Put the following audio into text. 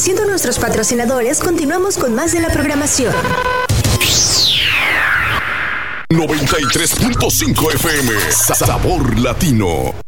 Agradeciendo a nuestros patrocinadores, continuamos con más de la programación. 93.5 FM, Sabor Latino.